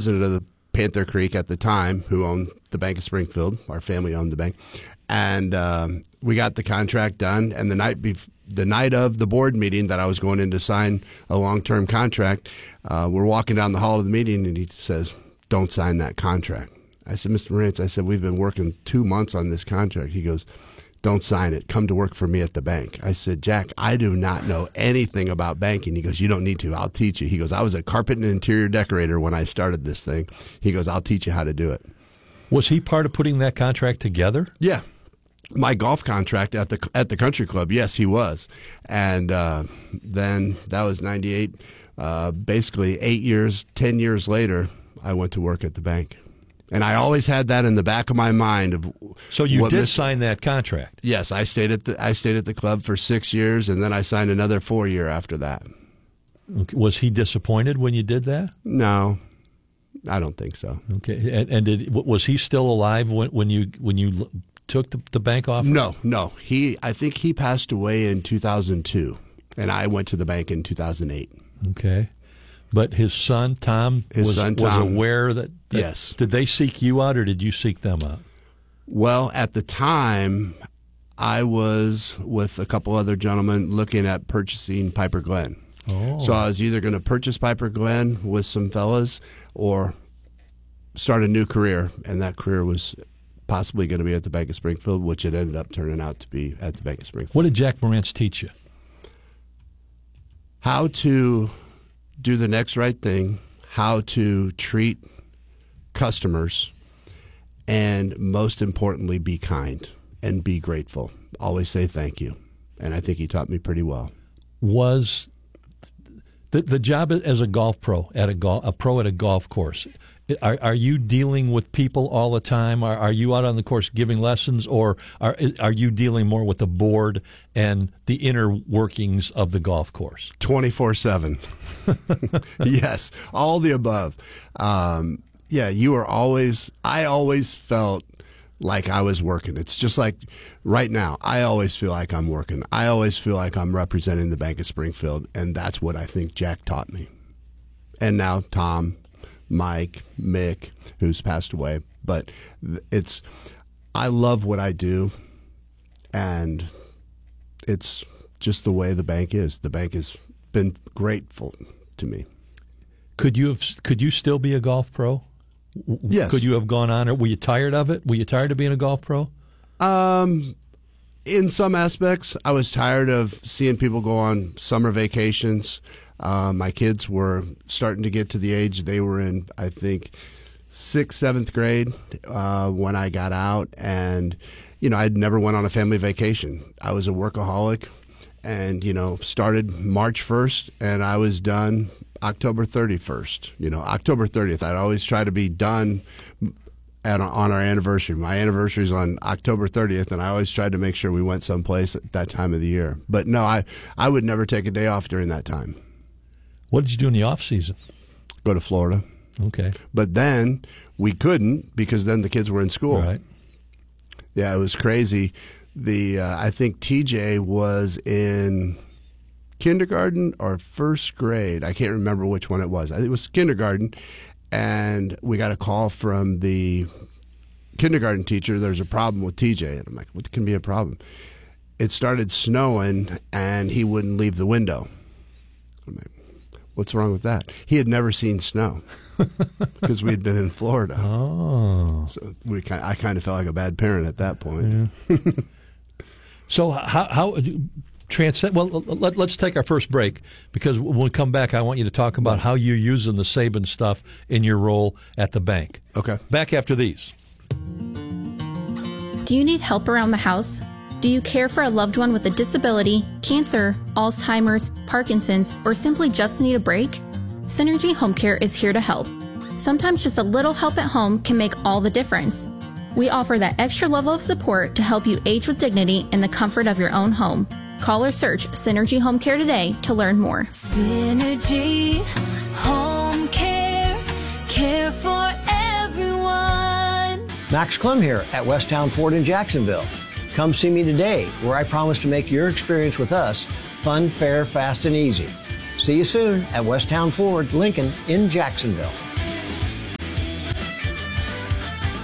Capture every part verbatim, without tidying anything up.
president of the Panther Creek at the time, who owned the Bank of Springfield. Our family owned the bank. And um, we got the contract done. And the night bef- the night of the board meeting that I was going in to sign a long-term contract, uh, we're walking down the hall of the meeting, and he says, "Don't sign that contract." I said, "Mister Marantz," I said, "we've been working two months on this contract." He goes, "Don't sign it. Come to work for me at the bank." I said, "Jack, I do not know anything about banking." He goes, "You don't need to. I'll teach you." He goes, "I was a carpet and interior decorator when I started this thing." He goes, "I'll teach you how to do it." Was he part of putting that contract together? Yeah. My golf contract at the at the country club, yes, he was. And uh, then that was ninety-eight. Uh, basically, eight years, ten years later, I went to work at the bank. And I always had that in the back of my mind. Of so you what did Mister sign that contract? Yes, I stayed at the I stayed at the club for six years, and then I signed another four year after that. Okay. Was he disappointed when you did that? No, I don't think so. Okay, and, and did was he still alive when, when you when you took the, the bank off? No, no. He I think he passed away in two thousand two, and I went to the bank in two thousand eight. Okay. But his son, Tom, his was, son, Tom, was aware that, that... Yes. Did they seek you out, or did you seek them out? Well, at the time, I was with a couple other gentlemen looking at purchasing Piper Glen. Oh. So I was either going to purchase Piper Glen with some fellas or start a new career, and that career was possibly going to be at the Bank of Springfield, which it ended up turning out to be at the Bank of Springfield. What did Jack Marantz teach you? How to do the next right thing, how to treat customers, and most importantly, be kind and be grateful. Always say thank you. And I think he taught me pretty well. Was the the job as a golf pro at a golf a pro at a golf course? Are are you dealing with people all the time? Are are you out on the course giving lessons, or are are you dealing more with the board and the inner workings of the golf course? twenty-four seven. Yes, all the above. Um, yeah, you are always. I always felt like I was working. It's just like right now. I always feel like I'm working. I always feel like I'm representing the Bank of Springfield, and that's what I think Jack taught me. And now Tom, Mike, Mick, who's passed away. But it's, I love what I do, and it's just the way the bank is. The bank has been grateful to me. Could you have? Could you still be a golf pro? Yes. Could you have gone on, or were you tired of it? Were you tired of being a golf pro? Um, in some aspects, I was tired of seeing people go on summer vacations. Uh, my kids were starting to get to the age they were in, I think, sixth, seventh grade uh, when I got out. And, you know, I'd never went on a family vacation. I was a workaholic and, you know, started March first and I was done October thirty-first. You know, October thirtieth. I'd always try to be done at, on our anniversary. My anniversary is on October thirtieth, and I always tried to make sure we went someplace at that time of the year. But, no, I, I would never take a day off during that time. What did you do in the off season? Go to Florida. Okay. But then we couldn't because then the kids were in school. Right. Yeah, it was crazy. The uh, I think T J was in kindergarten or first grade. I can't remember which one it was. I think it was kindergarten, and we got a call from the kindergarten teacher. There's a problem with T J. And I'm like, what can be a problem? It started snowing, and he wouldn't leave the window. I'm like, what's wrong with that? He had never seen snow because we had been in Florida. Oh. So we kind I kind of felt like a bad parent at that point. Yeah. So how how transcend? Well, let, let's take our first break because when we come back, I want you to talk about how you're using the Saban stuff in your role at the bank. Okay. Back after these. Do you need help around the house? Do you care for a loved one with a disability, cancer, Alzheimer's, Parkinson's, or simply just need a break? Synergy Home Care is here to help. Sometimes just a little help at home can make all the difference. We offer that extra level of support to help you age with dignity in the comfort of your own home. Call or search Synergy Home Care today to learn more. Synergy Home Care, care for everyone. Max Clem here at Westtown Ford in Jacksonville. Come see me today, where I promise to make your experience with us fun, fair, fast, and easy. See you soon at Westtown Ford, Lincoln in Jacksonville.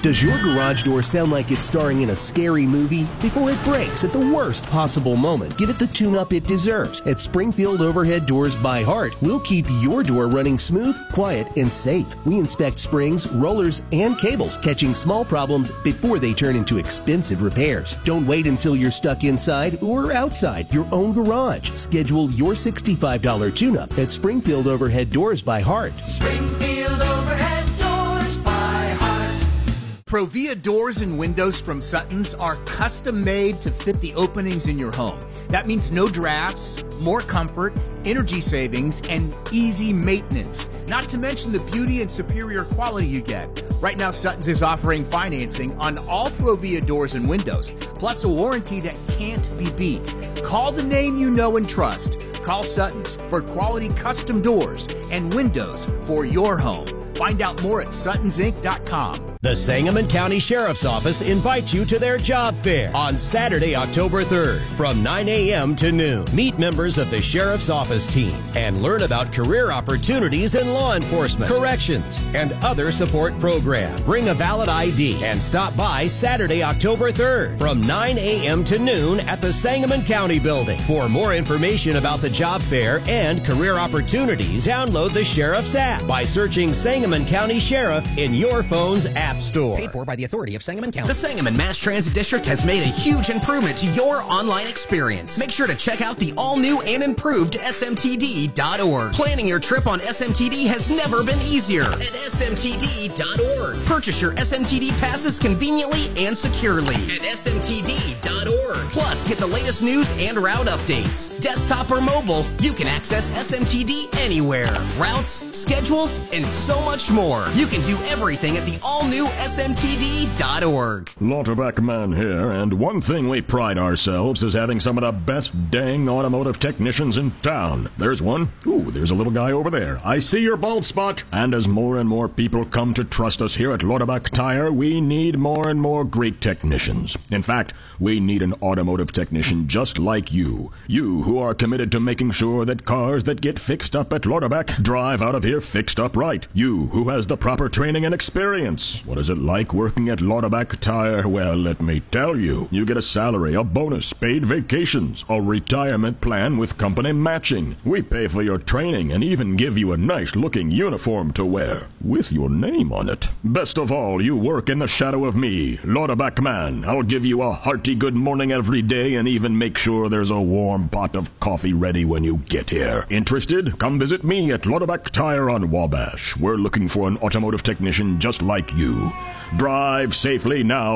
Does your garage door sound like it's starring in a scary movie? Before it breaks at the worst possible moment, give it the tune-up it deserves. At Springfield Overhead Doors by Heart, we'll keep your door running smooth, quiet, and safe. We inspect springs, rollers, and cables, catching small problems before they turn into expensive repairs. Don't wait until you're stuck inside or outside your own garage. Schedule your sixty-five dollars tune-up at Springfield Overhead Doors by Heart. Springfield Overhead Doors by Heart. Provia doors and windows from Sutton's are custom made to fit the openings in your home. That means no drafts, more comfort, energy savings, and easy maintenance. Not to mention the beauty and superior quality you get. Right now, Sutton's is offering financing on all Provia doors and windows, plus a warranty that can't be beat. Call the name you know and trust. Call Sutton's for quality custom doors and windows for your home. Find out more at suttons inc dot com. The Sangamon County Sheriff's Office invites you to their job fair on Saturday, October third from nine a.m. to noon. Meet members of the Sheriff's Office team and learn about career opportunities in law enforcement, corrections, and other support programs. Bring a valid I D and stop by Saturday, October third from nine a.m. to noon at the Sangamon County Building. For more information about the job fair and career opportunities, download the Sheriff's app by searching Sangamon County Sheriff in your phone's app store. Paid for by the authority of Sangamon County. The Sangamon Mass Transit District has made a huge improvement to your online experience. Make sure to check out the all-new and improved S M T D dot org. Planning your trip on S M T D has never been easier at S M T D dot org. Purchase your S M T D passes conveniently and securely at S M T D dot org. Plus, get the latest news and route updates. Desktop or mobile, you can access S M T D anywhere. Routes, schedules, and so much more. You can do everything at the all-new S M T D dot org. Lauterbach Man here, and one thing we pride ourselves is having some of the best dang automotive technicians in town. There's one. Ooh, there's a little guy over there. I see your bald spot. And as more and more people come to trust us here at Lauterbach Tire, we need more and more great technicians. In fact, we need an automotive technician just like you. You who are committed to making sure that cars that get fixed up at Lauterbach drive out of here fixed up right. You who has the proper training and experience. What is it like working at Lauterbach Tire? Well, let me tell you. You get a salary, a bonus, paid vacations, a retirement plan with company matching. We pay for your training and even give you a nice-looking uniform to wear with your name on it. Best of all, you work in the shadow of me, Lauterbach Man. I'll give you a hearty good morning every day and even make sure there's a warm pot of coffee ready when you get here. Interested? Come visit me at Lauterbach Tire on Wabash. We're looking for an automotive technician just like you. Drive safely now.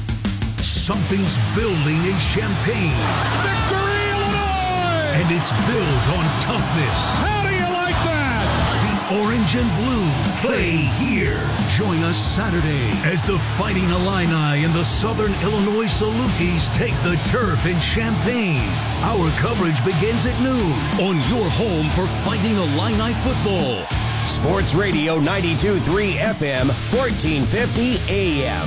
Something's building in Champaign. Victory, Illinois! And it's built on toughness. How do you like that? The orange and blue play here. Join us Saturday as the Fighting Illini and the Southern Illinois Salukis take the turf in Champaign. Our coverage begins at noon on your home for Fighting Illini football. Sports Radio ninety-two point three F M, fourteen fifty A M.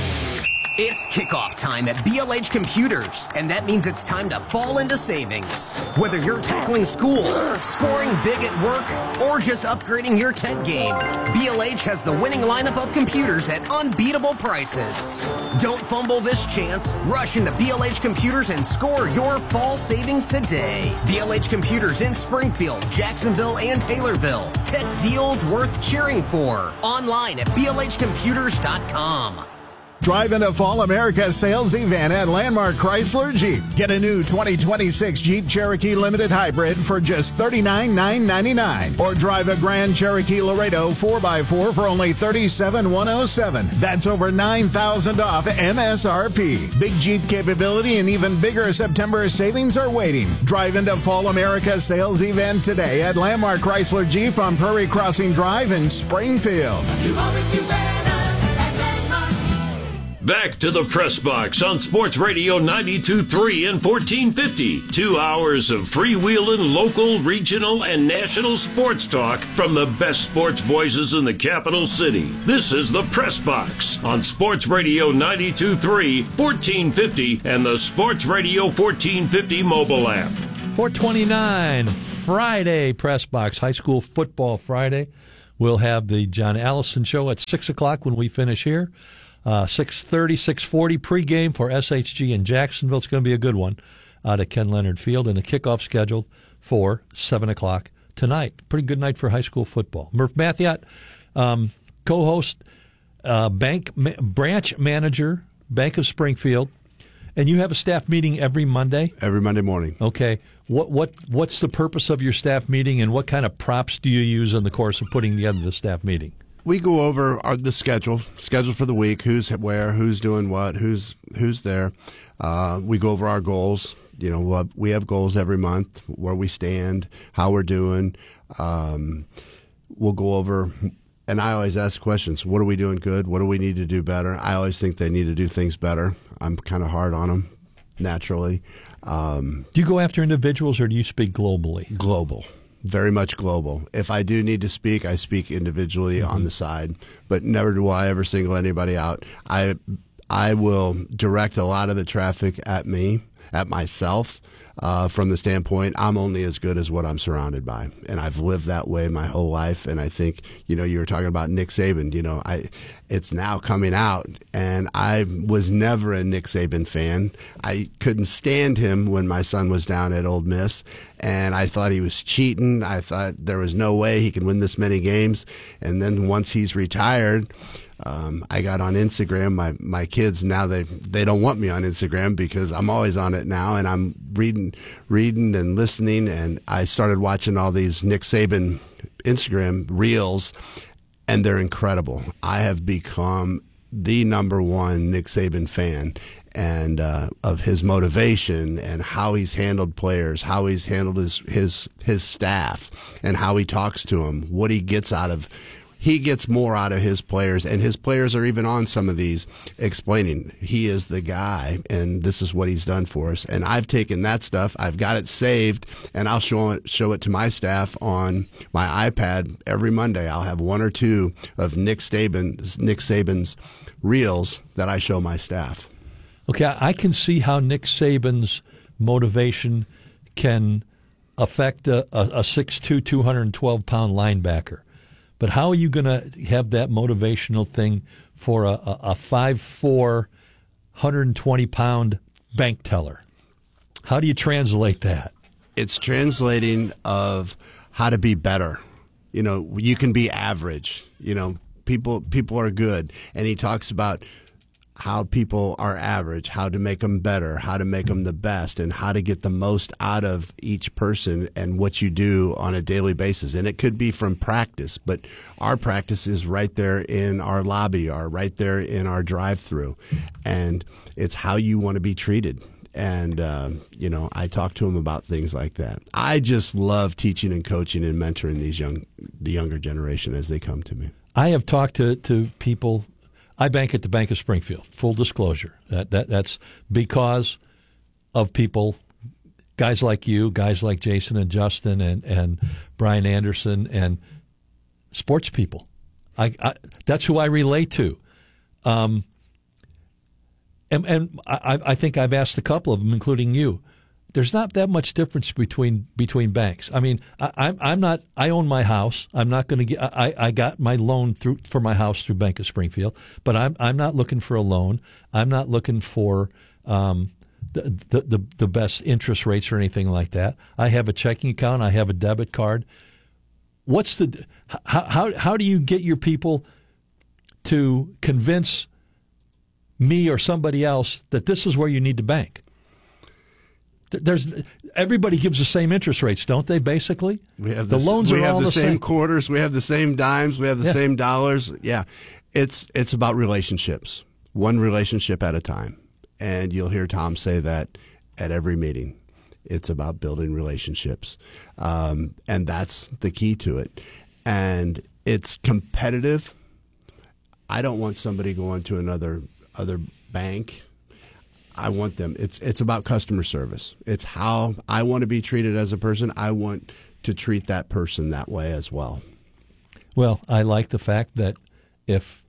It's kickoff time at B L H Computers, and that means it's time to fall into savings. Whether you're tackling school, scoring big at work, or just upgrading your tech game, B L H has the winning lineup of computers at unbeatable prices. Don't fumble this chance. Rush into B L H Computers and score your fall savings today. B L H Computers in Springfield, Jacksonville, and Taylorville. Tech deals worth cheering for. Online at B L H computers dot com. Drive into Fall America sales event at Landmark Chrysler Jeep. Get a new twenty twenty-six Jeep Cherokee Limited Hybrid for just thirty-nine thousand nine hundred ninety-nine dollars. Or drive a Grand Cherokee Laredo four by four for only thirty-seven thousand one hundred seven dollars. That's over nine thousand dollars off M S R P. Big Jeep capability and even bigger September savings are waiting. Drive into Fall America sales event today at Landmark Chrysler Jeep on Prairie Crossing Drive in Springfield. You always do better. Back to the Press Box on Sports Radio ninety-two point three and fourteen fifty. Two hours of freewheeling, local, regional, and national sports talk from the best sports voices in the capital city. This is the Press Box on Sports Radio ninety-two point three, fourteen fifty, and the Sports Radio fourteen fifty mobile app. four twenty-nine, Friday, Press Box, High School Football Friday. We'll have the John Allison Show at six o'clock when we finish here. Uh, six thirty, six forty pregame for S H G in Jacksonville. It's going to be a good one out at Ken Leonard Field, and the kickoff scheduled for seven o'clock tonight. Pretty good night for high school football. Murph Mathiot, um, co-host, uh, bank ma- branch manager, Bank of Springfield, and you have a staff meeting every Monday? Every Monday morning. Okay. What what what's the purpose of your staff meeting, and what kind of props do you use in the course of putting together the staff meeting? We go over our, the schedule, schedule for the week, who's where, who's doing what, who's who's there. Uh, we go over our goals. You know, we'll have, we have goals every month, where we stand, how we're doing. Um, we'll go over, and I always ask questions. What are we doing good? What do we need to do better? I always think they need to do things better. I'm kind of hard on them, naturally. Um, do you go after individuals, or do you speak globally? Global. Very much global. If I do need to speak, I speak individually mm-hmm. on the side, but never do I ever single anybody out. I I will direct a lot of the traffic at me, at myself, uh, from the standpoint I'm only as good as what I'm surrounded by, and I've lived that way my whole life. And I think, you know, you were talking about Nick Saban. You know, I it's now coming out, and I was never a Nick Saban fan. I couldn't stand him when my son was down at Ole Miss, and I thought he was cheating. I thought there was no way he could win this many games. And then once he's retired, um, I got on Instagram. My my kids now they they don't want me on Instagram because I'm always on it now, and I'm reading reading and listening. And I started watching all these Nick Saban Instagram reels, and they're incredible. I have become the number one Nick Saban fan, and uh, of his motivation and how he's handled players, how he's handled his, his his staff, and how he talks to them, what he gets out of. He gets more out of his players, and his players are even on some of these explaining he is the guy, and this is what he's done for us. And I've taken that stuff, I've got it saved, and I'll show it, show it to my staff on my iPad every Monday. I'll have one or two of Nick Saban's, Nick Saban's reels that I show my staff. Okay, I can see how Nick Saban's motivation can affect a, a, a six two, two hundred twelve pound linebacker. But how are you going to have that motivational thing for a, a, a five four, one hundred twenty pound bank teller? How do you translate that? It's translating of how to be better. You know, you can be average. You know, people people are good. And he talks about how people are average, how to make them better, how to make them the best, and how to get the most out of each person and what you do on a daily basis. And it could be from practice, but our practice is right there in our lobby, or right there in our drive-through. And it's how you want to be treated. And, uh, you know, I talk to them about things like that. I just love teaching and coaching and mentoring these young, the younger generation as they come to me. I have talked to, to people. I bank at the Bank of Springfield, full disclosure. That, that That's because of people, guys like you, guys like Jason and Justin and, and Brian Anderson, and sports people. I, I that's who I relate to. Um, and and I, I think I've asked a couple of them, including you. There's not that much difference between between banks. I mean, I, I'm I'm not. I own my house. I'm not going to get. I, I got my loan through for my house through Bank of Springfield, but I'm I'm not looking for a loan. I'm not looking for um, the, the the the best interest rates or anything like that. I have a checking account. I have a debit card. What's the how how how do you get your people to convince me or somebody else that this is where you need to bank? There's everybody gives the same interest rates, don't they? Basically, we have the, the loans we are have all the, the same, same quarters. We have the same dimes. We have the yeah. same dollars. Yeah, it's it's about relationships, one relationship at a time. And you'll hear Tom say that at every meeting. It's about building relationships, um, and that's the key to it. And it's competitive. I don't want somebody going to another other bank. I want them. It's it's about customer service. It's how I want to be treated as a person. I want to treat that person that way as well. Well, I like the fact that if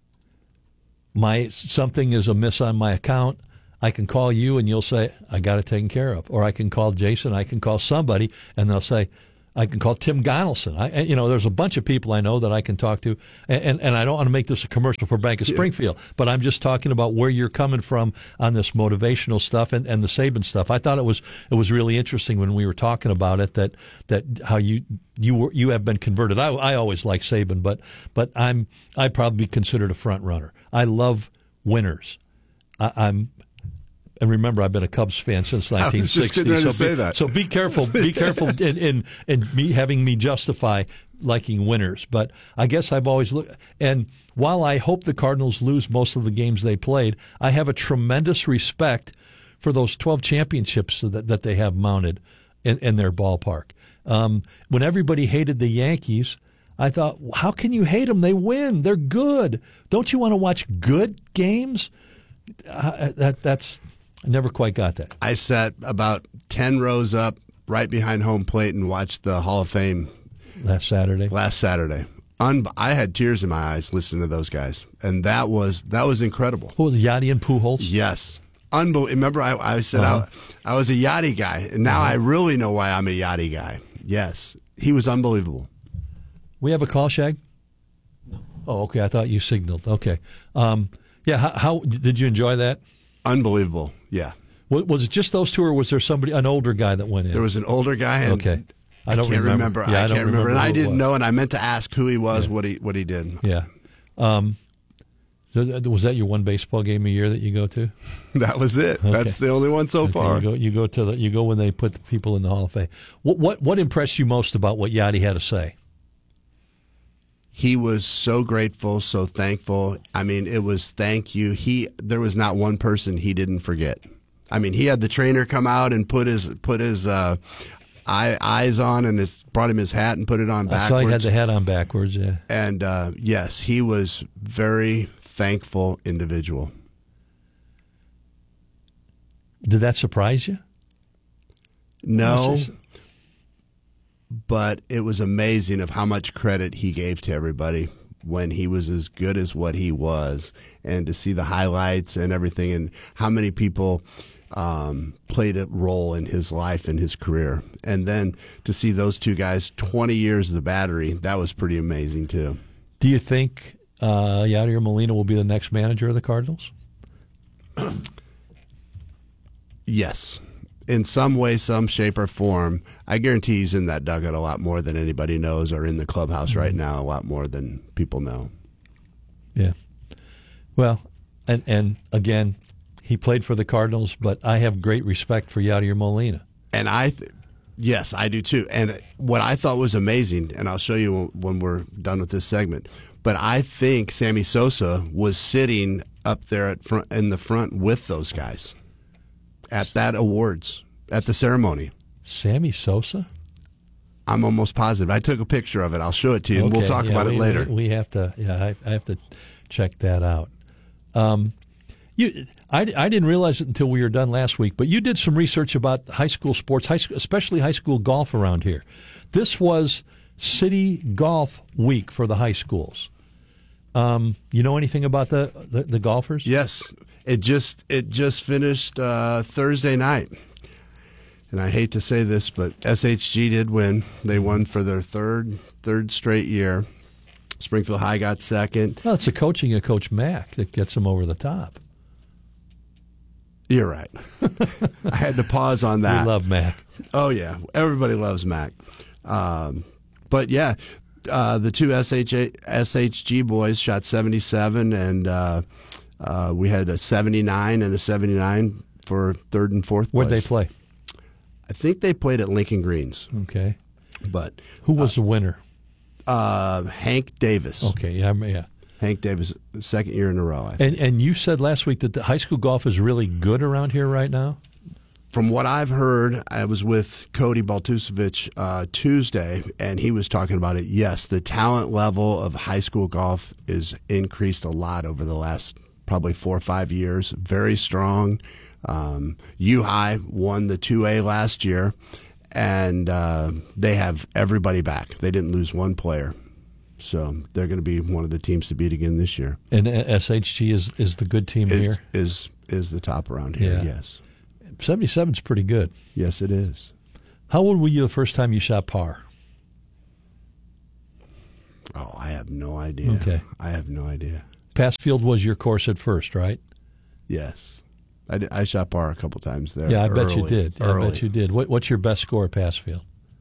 my something is amiss on my account, I can call you and you'll say, I got it taken care of. Or I can call Jason, I can call somebody, and they'll say, I can call Tim Donaldson. I, you know, there's a bunch of people I know that I can talk to, and, and, and I don't want to make this a commercial for Bank of Springfield, but I'm just talking about where you're coming from on this motivational stuff and, and the Saban stuff. I thought it was it was really interesting when we were talking about it that that how you you were you have been converted. I, I always like Saban, but but I'm I probably be considered a front runner. I love winners. I, I'm. And remember, I've been a Cubs fan since nineteen sixty. I was just getting ready so, to say be, that. so be careful. Be careful in, in in me having me justify liking winners. But I guess I've always looked. And while I hope the Cardinals lose most of the games they played, I have a tremendous respect for those twelve championships that that they have mounted in, in their ballpark. Um, when everybody hated the Yankees, I thought, how can you hate them? They win. They're good. Don't you want to watch good games? Uh, that that's. I never quite got that. I sat about ten rows up right behind home plate and watched the Hall of Fame last Saturday. Last Saturday. Un- I had tears in my eyes listening to those guys, and that was that was incredible. Who was Yachty and Pujols? Yes. Unbel- Remember, I, I said Uh-huh. I, I was a Yachty guy, and now Uh-huh. I really know why I'm a Yachty guy. Yes. He was unbelievable. We have a call, Shag? No. Oh, okay. I thought you signaled. Okay. Um, yeah, how, how did you enjoy that? Unbelievable. Yeah. Was, was it just those two, or was there somebody, an older guy that went in? There was an older guy. And okay. I don't can't remember. remember. Yeah, I, I don't can't remember. remember And I who it didn't was. know, and I meant to ask who he was, Yeah. what he what he did. Yeah. Um, so th- was that your one baseball game a year that you go to? That was it. Okay. That's the only one so Okay, far. You go, you go to the, you go when they put the people in the Hall of Fame. What what what impressed you most about what Yachty had to say? He was so grateful, so thankful. I mean, it was thank you. He there was not one person he didn't forget. I mean, he had the trainer come out and put his put his uh, eye, eyes on and his, brought him his hat and put it on I backwards. saw he had the hat on backwards. Yeah. And uh, yes, he was very thankful individual. Did that surprise you? No, Yes, but it was amazing of how much credit he gave to everybody when he was as good as what he was, and to see the highlights and everything, and how many people um, played a role in his life and his career. And then to see those two guys, twenty years of the Battery, that was pretty amazing too. Do you think uh, Yadier Molina will be the next manager of the Cardinals? Yes. In some way, some shape or form, I guarantee he's in that dugout a lot more than anybody knows, or in the clubhouse right now a lot more than people know. Yeah. Well, and and again, he played for the Cardinals, but I have great respect for Yadier Molina. And I, th- yes, I do too. And what I thought was amazing, and I'll show you when we're done with this segment, but I think Sammy Sosa was sitting up there at front, in the front with those guys at that awards, at the ceremony. Sammy Sosa? I'm almost positive. I took a picture of it. I'll show it to you, and Okay, we'll talk yeah, about we, it later. We, we have to. Yeah, I, I have to check that out. Um, you, I, I didn't realize it until we were done last week, but you did some research about high school sports, high school, especially high school golf around here. This was City Golf Week for the high schools. Um, you know anything about the, the, the golfers? Yes, it just it just finished uh, Thursday night, and I hate to say this, but S H G did win. They won for their third third straight year. Springfield High got second. Well, it's the coaching of Coach Mack that gets them over the top. You're right. I had to pause on that. We love Mack. Oh yeah, everybody loves Mac. Um, but yeah, uh, the two S H A, S H G boys shot seventy-seven, and uh, uh, we had a seventy-nine and a seventy-nine for third and fourth. Where'd place. they play? I think they played at Lincoln Greens. Okay. But who was uh, the winner? Uh, Hank Davis. Okay, yeah, yeah. Hank Davis, second year in a row. I think. And and you said last week that the high school golf is really good around here right now? From what I've heard, I was with Cody Baltusevich uh, Tuesday, and he was talking about it. Yes, the talent level of high school golf is increased a lot over the last probably four or five years. Very strong. Um, U-High won the two A last year, and uh, they have everybody back. They didn't lose one player. So they're going to be one of the teams to beat again this year. And S H G is, is the good team it, here? Is is the top around here, yeah. Yes. seventy-seven is pretty good. Yes, it is. How old were you the first time you shot par? Oh, I have no idea. Okay. I have no idea. Passfield was your course at first, right? Yes. I, did, I shot par a couple times there. Yeah, I bet early, you did. Yeah, I bet you did. What, what's your best score at Passfield?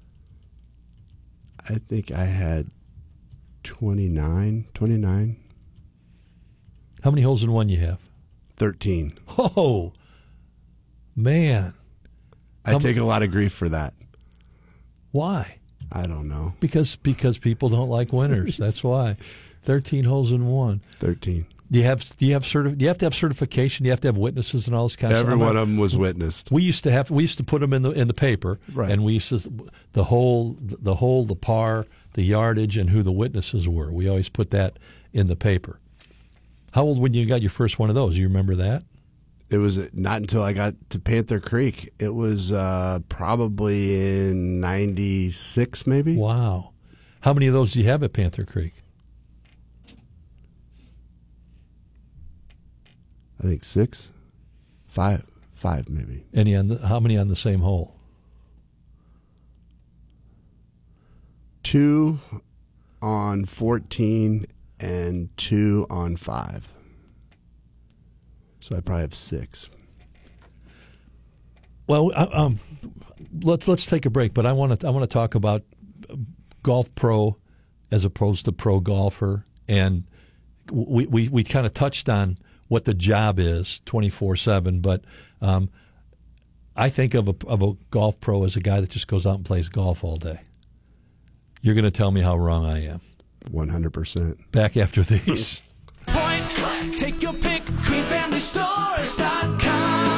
I think I had twenty-nine. twenty-nine. How many holes in one you have? thirteen. Oh, man. I How take m- a lot of grief for that. Why? I don't know. Because because people don't like winners. That's why. thirteen holes in one. thirteen. Do you have do you have certi- do you have to have certification? Do you have to have witnesses and all this kind of Every stuff? one of them was witnessed. We used to have we used to put them in the in the paper, Right. and we used to the hole the hole the par, the yardage, and who the witnesses were. We always put that in the paper. How old when you got your first one of those? You remember that? It was not until I got to Panther Creek. It was uh, probably in ninety-six, maybe. Wow. How many of those do you have at Panther Creek? I think six, five, five maybe. Any on the, how many on the same hole? Two on fourteen and two on five. So I probably have six. Well, I- um, let's let's take a break. But I want to I want to talk about golf pro as opposed to pro golfer, and we we, we kind of touched on what the job is twenty-four seven. But um, I think of a of a golf pro as a guy that just goes out and plays golf all day. You're going to tell me how wrong I am. one hundred percent. Back after these. Point, take your pick, green family stores dot com.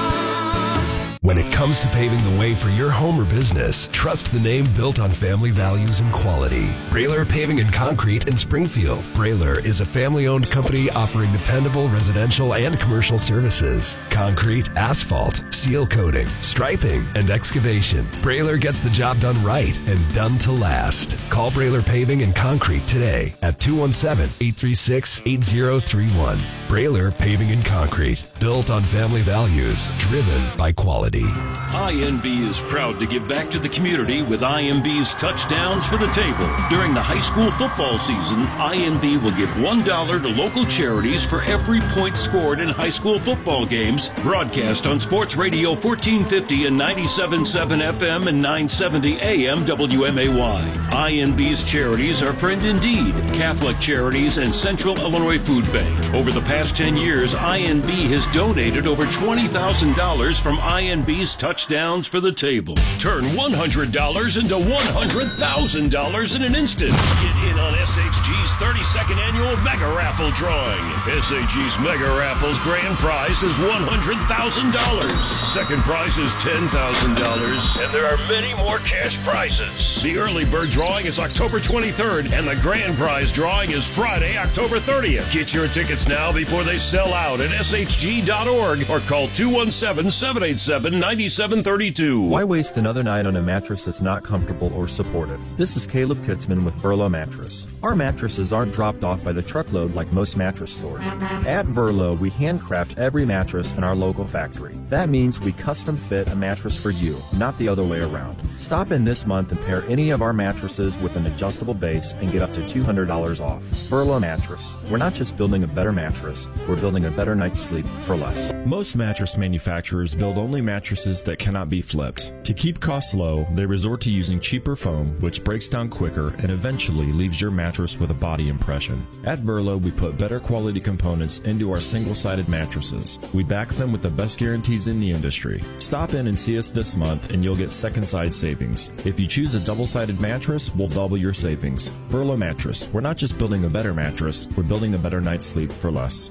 When it comes to paving the way for your home or business, trust the name built on family values and quality. Brailer Paving and Concrete in Springfield. Brailer is a family-owned company offering dependable residential and commercial services. Concrete, asphalt, seal coating, striping, and excavation. Brailer gets the job done right and done to last. Call Brailer Paving and Concrete today at two one seven, eight three six, eight zero three one. Brailer Paving and Concrete. Built on family values, driven by quality. I N B is proud to give back to the community with I M B's Touchdowns for the Table. During the high school football season, I N B will give one dollar to local charities for every point scored in high school football games. Broadcast on Sports Radio fourteen fifty and ninety-seven point seven F M and nine seventy A M W M A Y. I N B's charities are Friend Indeed, Catholic Charities, and Central Illinois Food Bank. Over the past ten years, I N B has donated over twenty thousand dollars from I N B's Touchdowns for the Table. Turn one hundred dollars into one hundred thousand dollars in an instant. Get in on S H G's thirty-second annual Mega Raffle drawing. S H G's Mega Raffle's grand prize is one hundred thousand dollars. Second prize is ten thousand dollars. And there are many more cash prizes. The early bird drawing is October twenty-third, and the grand prize drawing is Friday, October thirtieth. Get your tickets now before they sell out at S H G dot org or call two one seven, seven eight seven, nine seven three two. Why waste another night on a mattress that's not comfortable or supportive? This is Caleb Kitzman with Verlo Mattress. Our mattresses aren't dropped off by the truckload like most mattress stores. At Verlo, we handcraft every mattress in our local factory. That means we custom fit a mattress for you, not the other way around. Stop in this month and pair any of our mattresses with an adjustable base and get up to two hundred dollars off. Verlo Mattress. We're not just building a better mattress, we're building a better night's sleep for less. Most mattress manufacturers build only mattresses that cannot be flipped. To keep costs low, they resort to using cheaper foam, which breaks down quicker and eventually leaves your mattress with a body impression. At Verlo, we put better quality components into our single-sided mattresses. We back them with the best guarantees in the industry. Stop in and see us this month and you'll get second side savings. If you choose a double-sided mattress, we'll double your savings. Verlo Mattress. We're not just building a better mattress, we're building a better night's sleep for less.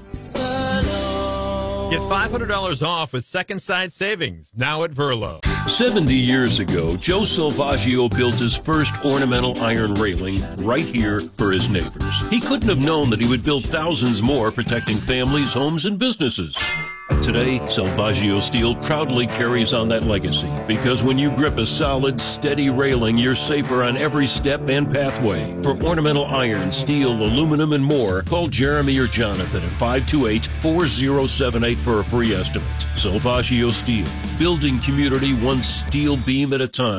Get five hundred dollars off with second side savings now at Verlo. seventy years ago, Joe Salvaggio built his first ornamental iron railing right here for his neighbors. He couldn't have known that he would build thousands more protecting families, homes, and businesses. Today, Salvaggio Steel proudly carries on that legacy because when you grip a solid, steady railing, you're safer on every step and pathway. For ornamental iron, steel, aluminum, and more, call Jeremy or Jonathan at five two eight, four zero seven eight for a free estimate. Salvaggio Steel, building community one steel beam at a time.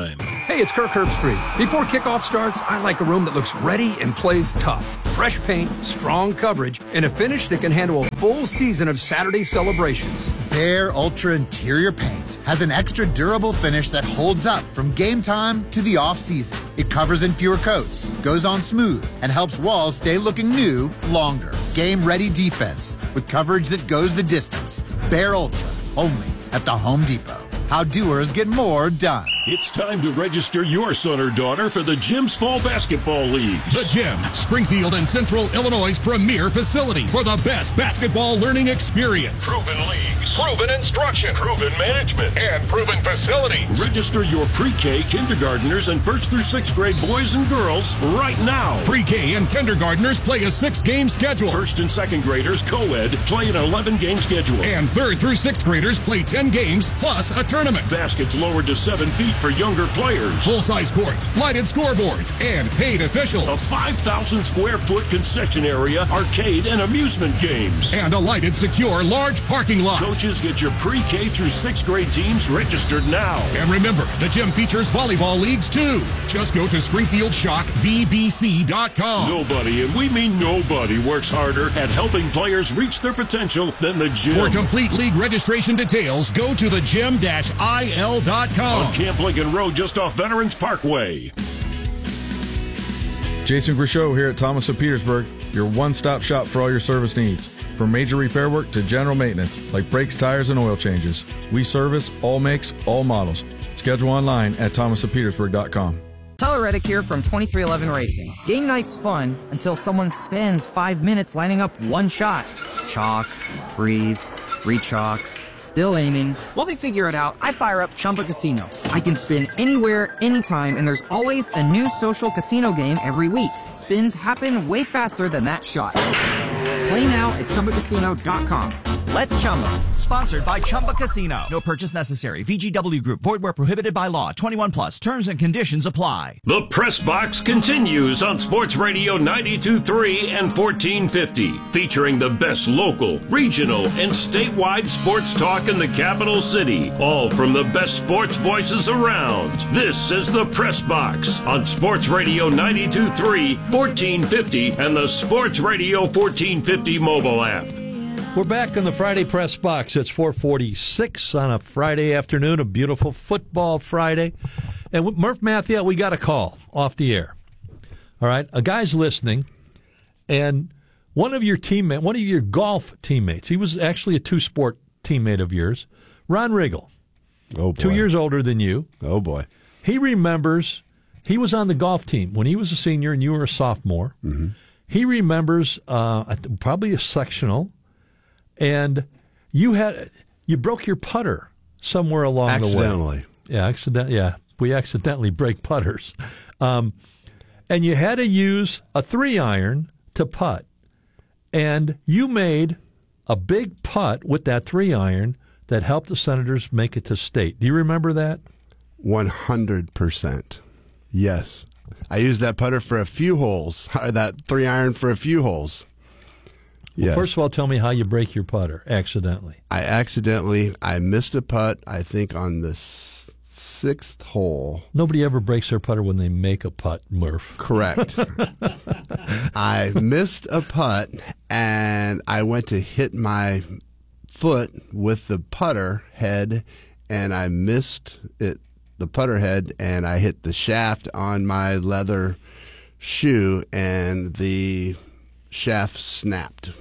Hey, it's Kirk Herbstreit. Before kickoff starts, I like a room that looks ready and plays tough. Fresh paint, strong coverage, and a finish that can handle a full season of Saturday celebrations. Behr Ultra Interior Paint has an extra durable finish that holds up from game time to the off-season. It covers in fewer coats, goes on smooth, and helps walls stay looking new longer. Game-ready defense with coverage that goes the distance. Behr Ultra, only at the Home Depot. How doers get more done. It's time to register your son or daughter for the Gym's Fall Basketball Leagues. The Gym, Springfield and Central Illinois' premier facility for the best basketball learning experience. Proven leagues, proven instruction, proven management, and proven facility. Register your pre-K, kindergartners, and first through sixth grade boys and girls right now. Pre-K and kindergartners play a six-game schedule. First and second graders, co-ed, play an eleven-game schedule. And third through sixth graders play ten games plus a tournament. Baskets lowered to seven feet for younger players. Full-size courts, lighted scoreboards, and paid officials. A five thousand square foot concession area, arcade, and amusement games. And a lighted, secure, large parking lot. Coaches, get your pre-K through sixth grade teams registered now. And remember, the gym features volleyball leagues too. Just go to Springfield Shock V B C dot com. Nobody, and we mean nobody, works harder at helping players reach their potential than the gym. For complete league registration details, go to the gym dash I L dot com. On Camp Lincoln Road, just off Veterans Parkway. Jason Grishow here at Thomas of Petersburg, your one-stop shop for all your service needs. From major repair work to general maintenance, like brakes, tires, and oil changes. We service all makes, all models. Schedule online at thomas of petersburg dot com. Tyler Reddick here from twenty-three eleven Racing. Game night's fun until someone spends five minutes lining up one shot. Chalk, breathe, re-chalk, still aiming. While they figure it out, I fire up Chumba Casino. I can spin anywhere, anytime, and there's always a new social casino game every week. Spins happen way faster than that shot. Play now at chumba casino dot com. Let's Chumba. Sponsored by Chumba Casino. No purchase necessary. V G W Group. Void where prohibited by law. twenty-one plus. Terms and conditions apply. The Press Box continues on Sports Radio ninety-two point three and fourteen fifty, featuring the best local, regional, and statewide sports talk in the capital city, all from the best sports voices around. This is the Press Box on Sports Radio ninety-two point three, fourteen fifty, and the Sports Radio fourteen fifty mobile app. We're back in the Friday Press Box. It's four forty-six on a Friday afternoon, a beautiful football Friday. And with Murph Mathieu, we got a call off the air. All right, a guy's listening, and one of your teammates, one of your golf teammates, he was actually a two-sport teammate of yours, Ron Riggle. Oh, boy. Two years older than you. Oh, boy. He remembers, he was on the golf team when he was a senior and you were a sophomore. Mm-hmm. He remembers uh, probably a sectional, and you had you broke your putter somewhere along the way. Accidentally. Yeah, accident. Yeah, we accidentally break putters, um, and you had to use a three iron to putt, and you made a big putt with that three iron that helped the Senators make it to state. Do you remember that? One hundred percent. Yes, I used that putter for a few holes. That three iron for a few holes. Well, yes. First of all, tell me how you break your putter accidentally. I accidentally, I missed a putt, I think, on the s- sixth hole. Nobody ever breaks their putter when they make a putt, Murph. Correct. I missed a putt, and I went to hit my foot with the putter head, and I missed it, the putter head, and I hit the shaft on my leather shoe, and the shaft snapped.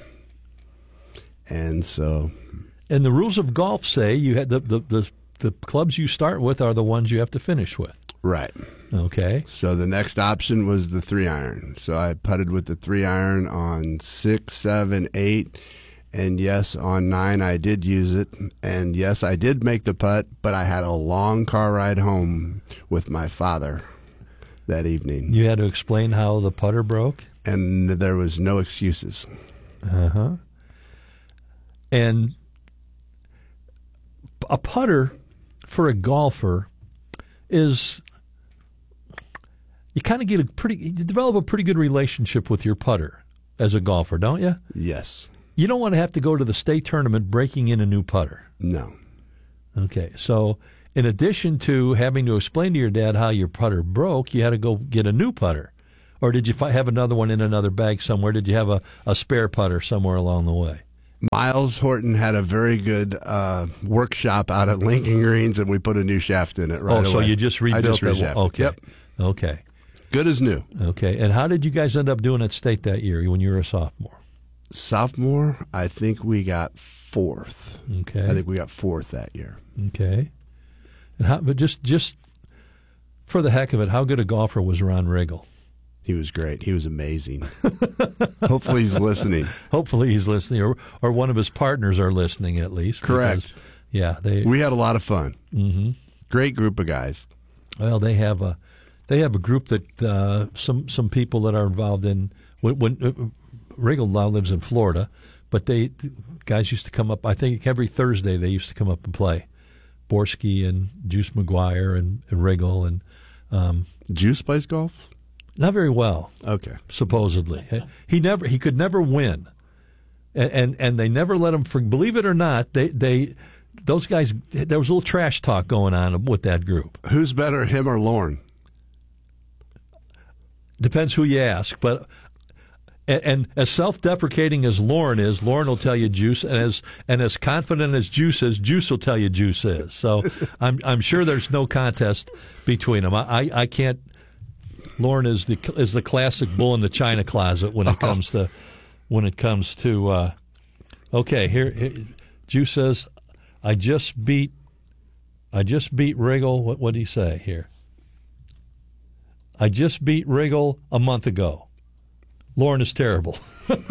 And so, and the rules of golf say you had the, the the the clubs you start with are the ones you have to finish with. Right. Okay. So the next option was the three iron. So I putted with the three iron on six, seven, eight, and yes, on nine I did use it. And yes, I did make the putt, but I had a long car ride home with my father that evening. You had to explain how the putter broke? And there was no excuses. Uh-huh. And a putter for a golfer is, you kind of get a pretty, you develop a pretty good relationship with your putter as a golfer, don't you? Yes. You don't want to have to go to the state tournament breaking in a new putter. No. Okay, so in addition to having to explain to your dad how your putter broke, you had to go get a new putter. Or did you fi- have another one in another bag somewhere? Did you have a, a spare putter somewhere along the way? Miles Horton had a very good uh, workshop out at Lincoln Greens, and we put a new shaft in it right oh, away. so you just rebuilt I just that reshafted. one? Okay. Yep. Okay. Good as new. Okay. And how did you guys end up doing at state that year when you were a sophomore? Sophomore, I think we got fourth. Okay. I think we got fourth that year. Okay. And how, but just just for the heck of it, how good a golfer was Ron Riggle? He was great. He was amazing. Hopefully he's listening. Hopefully he's listening, or or one of his partners are listening at least. Correct. Because, yeah, they. We had a lot of fun. Mm-hmm. Great group of guys. Well, they have a they have a group that uh, some some people that are involved in. When, when uh, Riggle now lives in Florida, but they guys used to come up. I think every Thursday they used to come up and play. Borski and Juice McGuire and, and Riggle and um, Juice plays golf. Not very well. Okay. Supposedly, he never he could never win, and and, and they never let him. For, believe it or not, they they those guys. There was a little trash talk going on with that group. Who's better, him or Lorne? Depends who you ask, but. And, and as self-deprecating as Lorne is, Lorne will tell you Juice, and as and as confident as Juice is, Juice will tell you Juice is. So I'm I'm sure there's no contest between them. I I, I can't. Lorne is the is the classic bull in the china closet when it comes to when it comes to. Uh, okay, here, here Juice says, I just beat, I just beat Riggle. What what did he say here? I just beat Riggle a month ago. Lorne is terrible.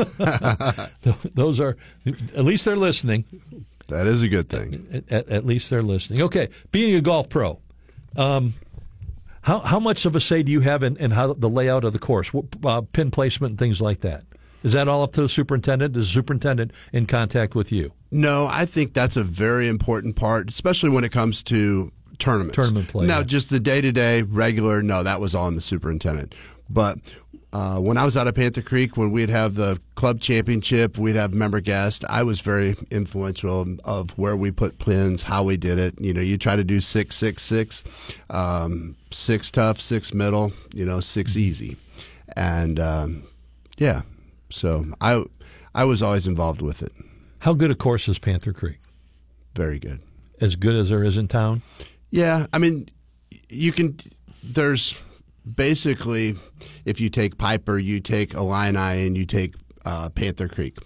Those are, at least they're listening. That is a good thing. At, at least they're listening. Okay, being a golf pro, um, how how much of a say do you have in, in how the layout of the course, uh, pin placement, and things like that? Is that all up to the superintendent? Is the superintendent in contact with you? No, I think that's a very important part, especially when it comes to tournaments. Tournament play. Now, yeah. just the day-to-day, regular, no, that was all in the superintendent. But uh, when I was out of Panther Creek, when we'd have the club championship, we'd have member guests. I was very influential of where we put pins, how we did it. You know, you try to do six, six, six, um, six tough, six middle, you know, six easy. And, um, yeah, so I, I was always involved with it. How good a course is Panther Creek? Very good. As good as there is in town? Yeah, I mean, you can, there's basically, if you take Piper, you take Illini, and you take uh, Panther Creek,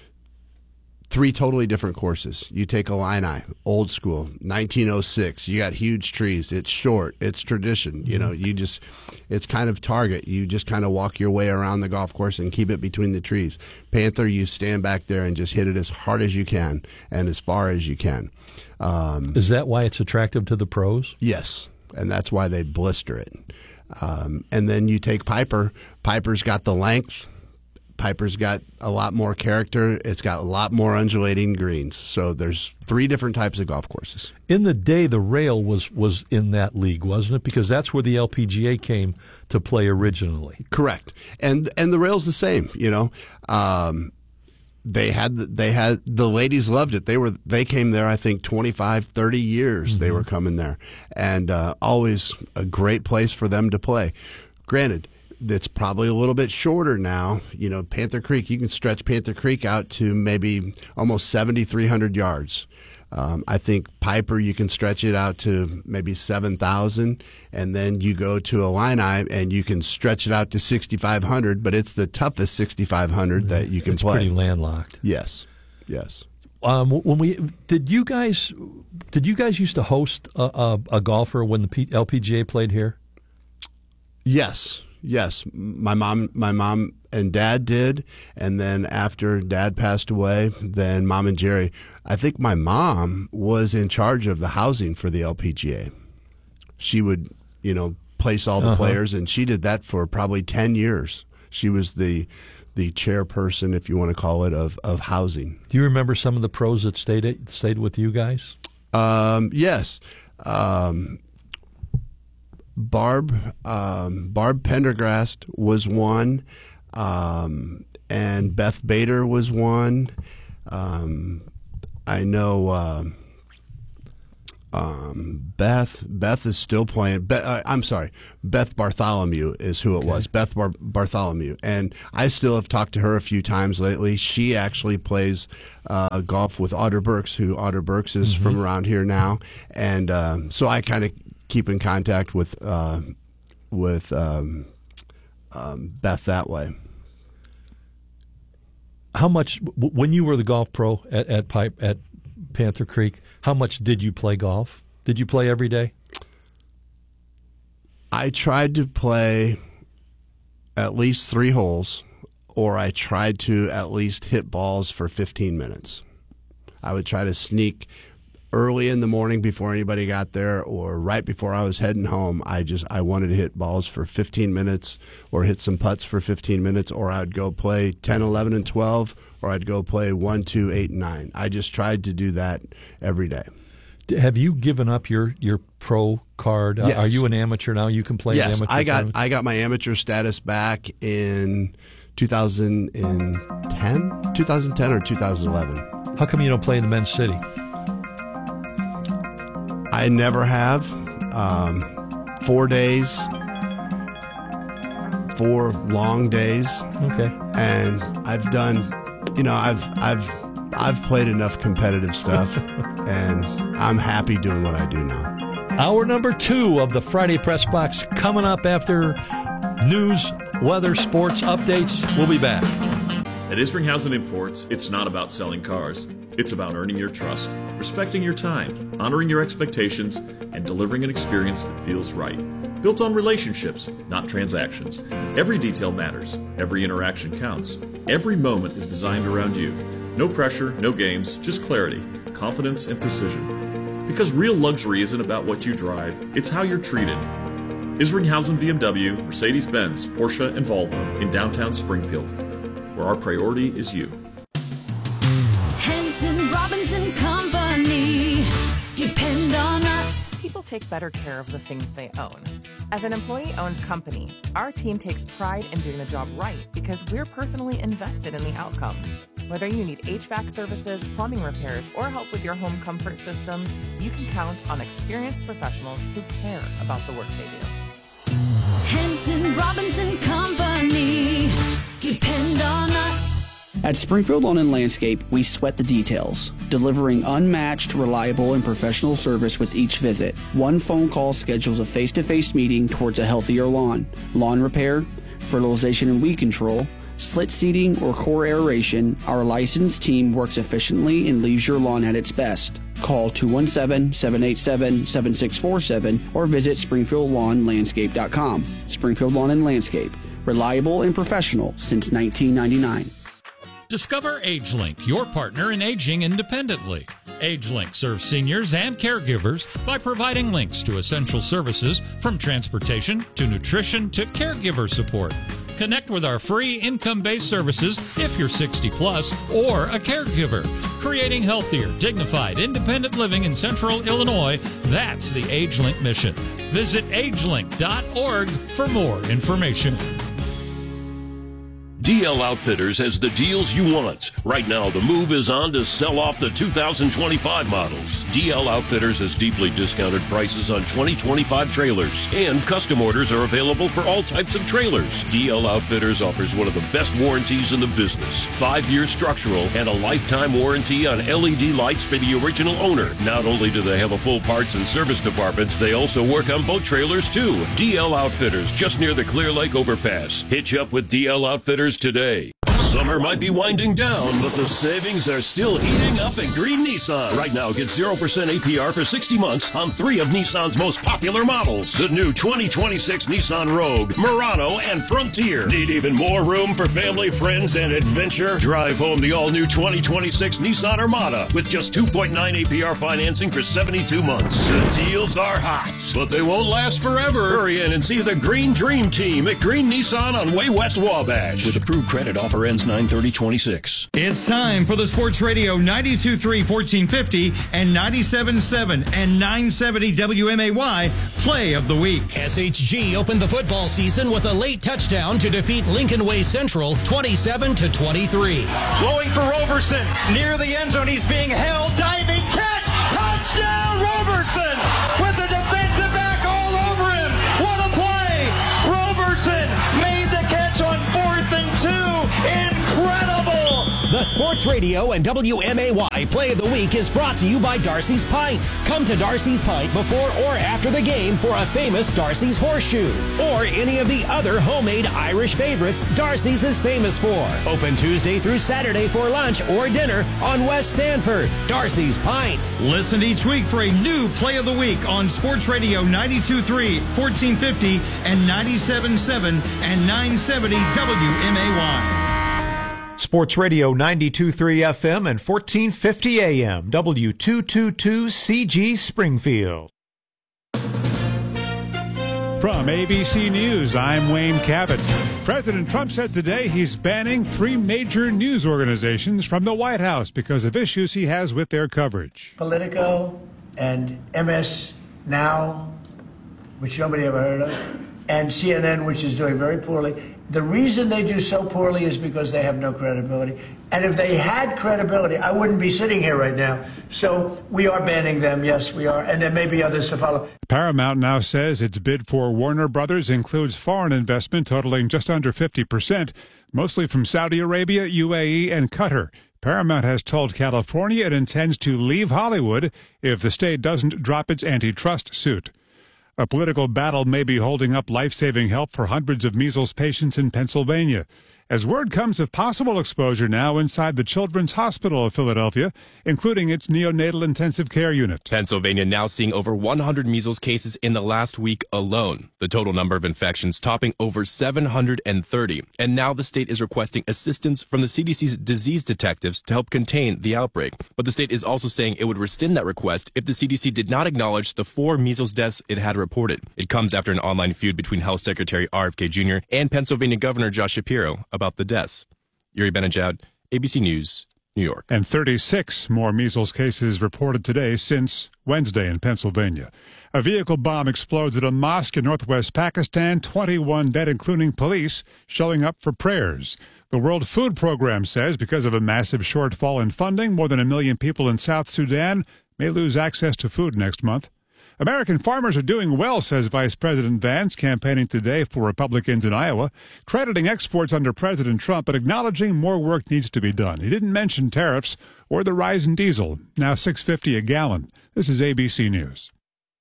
three totally different courses. You take Illini, old school, nineteen oh six. You got huge trees. It's short. It's tradition. You know, you just, it's kind of target. You just kind of walk your way around the golf course and keep it between the trees. Panther, you stand back there and just hit it as hard as you can and as far as you can. Um, Is that why it's attractive to the pros? Yes, and that's why they blister it. Um, and then you take Piper. Piper's got the length. Piper's got a lot more character. It's got a lot more undulating greens. So there's three different types of golf courses. In the day, the rail was, was in that league, wasn't it? Because that's where the L P G A came to play originally. Correct. And and the rail's the same, you know. Um, they had they had the ladies loved it. They were they came there I think twenty-five, thirty years mm-hmm. they were coming there. And uh, always a great place for them to play. Granted, it's probably a little bit shorter now. You know, Panther Creek, you can stretch Panther Creek out to maybe almost seventy-three hundred yards. Um, I think Piper, you can stretch it out to maybe seven thousand, and then you go to Illini and you can stretch it out to sixty-five hundred, but it's the toughest sixty-five hundred mm-hmm. that you can it's play. It's pretty landlocked. Yes, yes. Um, when we did you guys did you guys used to host a, a, a golfer when the P, L P G A played here? Yes. Yes, my mom, my mom and dad did, and then after dad passed away, then mom and Jerry. I think my mom was in charge of the housing for the L P G A. She would, you know, place all the uh-huh. players, and she did that for probably ten years. She was the the chairperson, if you want to call it, of, of housing. Do you remember some of the pros that stayed at, stayed with you guys? Um, yes. Um, Barb um, Barb Pendergrast was one, um, and Beth Bader was one. Um, I know. Uh, Um, Beth Beth is still playing. Be, uh, I'm sorry, Beth Bartholomew is who it okay. was. Beth Bar- Bartholomew, and I still have talked to her a few times lately. She actually plays uh, golf with Otter Burks, who Otter Burks is mm-hmm. from around here now, and uh, so I kind of keep in contact with uh, with um, um, Beth that way. How much when you were the golf pro at at Pipe at Panther Creek? How much did you play golf? Did you play every day? I tried to play at least three holes, or I tried to at least hit balls for fifteen minutes. I would try to sneak early in the morning before anybody got there, or right before I was heading home. I just I wanted to hit balls for fifteen minutes, or hit some putts for fifteen minutes, or I'd go play ten, eleven, and twelve, or I'd go play one, two, eight, and nine. I just tried to do that every day. Have you given up your, your pro card? Yes. Are you an amateur now? You can play yes, an amateur I got tournament? I got my amateur status back in two thousand ten, two thousand ten or two thousand eleven. How come you don't play in the men's city? I never have. Um, four days, four long days. Okay. And I've done, you know, I've I've I've played enough competitive stuff, and I'm happy doing what I do now. Hour number two of the Friday Press Box coming up after news, weather, sports updates. We'll be back. At Isringhausen Imports, it's not about selling cars. It's about earning your trust, respecting your time, honoring your expectations, and delivering an experience that feels right. Built on relationships, not transactions. Every detail matters. Every interaction counts. Every moment is designed around you. No pressure, no games, just clarity, confidence, and precision. Because real luxury isn't about what you drive, it's how you're treated. Isringhausen B M W, Mercedes-Benz, Porsche, and Volvo in downtown Springfield, where our priority is you. Henson Robinson Company. Depend on us. People take better care of the things they own. As an employee-owned company, our team takes pride in doing the job right because we're personally invested in the outcome. Whether you need H V A C services, plumbing repairs, or help with your home comfort systems, you can count on experienced professionals who care about the work they do. Henson Robinson Company. Depend on us. At Springfield Lawn and Landscape, we sweat the details, delivering unmatched, reliable, and professional service with each visit. One phone call schedules a face-to-face meeting towards a healthier lawn. Lawn repair, fertilization and weed control, slit seeding, or core aeration, our licensed team works efficiently and leaves your lawn at its best. Call two one seven, seven eight seven, seven six four seven or visit springfield lawn landscape dot com. Springfield Lawn and Landscape, reliable and professional since nineteen ninety-nine. Discover AgeLink, your partner in aging independently. AgeLink serves seniors and caregivers by providing links to essential services from transportation to nutrition to caregiver support. Connect with our free income-based services if you're sixty plus or a caregiver. Creating healthier, dignified, independent living in Central Illinois, that's the AgeLink mission. Visit agelink dot org for more information. D L Outfitters has the deals you want. Right now, the move is on to sell off the two thousand twenty-five models. D L Outfitters has deeply discounted prices on twenty twenty-five trailers, and custom orders are available for all types of trailers. D L Outfitters offers one of the best warranties in the business. Five-year structural and a lifetime warranty on L E D lights for the original owner. Not only do they have a full parts and service department, they also work on boat trailers too. D L Outfitters, just near the Clear Lake overpass. Hitch up with D L Outfitters today. Summer might be winding down, but the savings are still heating up at Green Nissan. Right now, get zero percent A P R for sixty months on three of Nissan's most popular models. The new twenty twenty-six Nissan Rogue, Murano, and Frontier. Need even more room for family, friends, and adventure? Drive home the all-new twenty twenty-six Nissan Armada with just two point nine A P R financing for seventy-two months. The deals are hot, but they won't last forever. Hurry in and see the Green Dream Team at Green Nissan on Way West Wabash. With approved credit, offer ends nine thirty twenty-six. It's time for the Sports Radio ninety-two point three fourteen fifty and ninety-seven point seven and nine seventy W M A Y Play of the Week. S H G opened the football season with a late touchdown to defeat Lincoln Way Central twenty-seven to twenty-three. Blowing for Roberson near the end zone. He's being held. Diving catch. Touchdown Roberson. Sports Radio and W M A Y Play of the Week is brought to you by Darcy's Pint. Come to Darcy's Pint before or after the game for a famous Darcy's Horseshoe or any of the other homemade Irish favorites Darcy's is famous for. Open Tuesday through Saturday for lunch or dinner on West Stanford. Darcy's Pint. Listen each week for a new Play of the Week on Sports Radio ninety-two point three, fourteen fifty, and ninety-seven point seven and nine seventy W M A Y. Sports Radio ninety-two point three F M and fourteen fifty A M, W two twenty-two C G Springfield. From A B C News, I'm Wayne Cabot. President Trump said today he's banning three major news organizations from the White House because of issues he has with their coverage. Politico and M S Now, which nobody ever heard of, and C N N, which is doing very poorly. The reason they do so poorly is because they have no credibility. And if they had credibility, I wouldn't be sitting here right now. So we are banning them. Yes, we are. And there may be others to follow. Paramount now says its bid for Warner Brothers includes foreign investment totaling just under fifty percent, mostly from Saudi Arabia, U A E, and Qatar. Paramount has told California it intends to leave Hollywood if the state doesn't drop its antitrust suit. A political battle may be holding up life-saving help for hundreds of measles patients in Pennsylvania, as word comes of possible exposure now inside the Children's Hospital of Philadelphia, including its neonatal intensive care unit. Pennsylvania now seeing over one hundred measles cases in the last week alone, the total number of infections topping over seven hundred thirty. And now the state is requesting assistance from the C D C's disease detectives to help contain the outbreak. But the state is also saying it would rescind that request if the C D C did not acknowledge the four measles deaths it had reported. It comes after an online feud between Health Secretary R F K Junior and Pennsylvania Governor Josh Shapiro about the deaths. Yuri Benajad, A B C News, New York. And thirty-six more measles cases reported today since Wednesday in Pennsylvania. A vehicle bomb explodes at a mosque in northwest Pakistan, twenty-one dead, including police showing up for prayers. The World Food Program says because of a massive shortfall in funding, more than a million people in South Sudan may lose access to food next month. American farmers are doing well, says Vice President Vance, campaigning today for Republicans in Iowa, crediting exports under President Trump, but acknowledging more work needs to be done. He didn't mention tariffs or the rise in diesel, now six fifty a gallon. This is A B C News.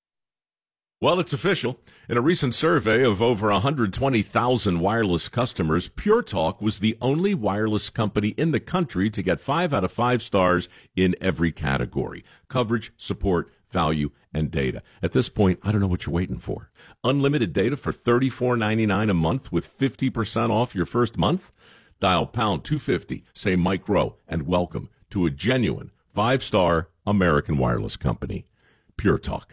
Well, it's official. In a recent survey of over one hundred twenty thousand wireless customers, Pure Talk was the only wireless company in the country to get five out of five stars in every category: coverage, support, value, and data. At this point, I don't know what you're waiting for. Unlimited data for thirty-four ninety-nine a month with fifty percent off your first month? Dial pound two fifty, say Mike Rowe, and welcome to a genuine five-star American wireless company. Pure Talk.